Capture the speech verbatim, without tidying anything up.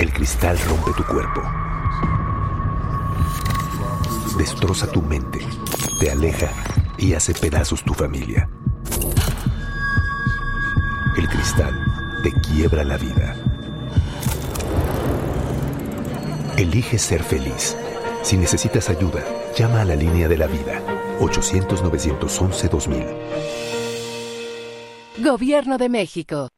El cristal rompe tu cuerpo, destroza tu mente, te aleja y hace pedazos tu familia. El cristal te quiebra la vida. Elige ser feliz. Si necesitas ayuda, llama a la línea de la vida. ochocientos, novecientos once, dos mil. Gobierno de México.